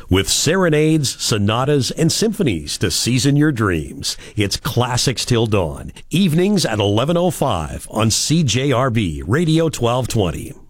With serenades, sonatas, and symphonies to season your dreams. It's Classics Till Dawn, evenings at 11:05 on CJRB Radio 1220.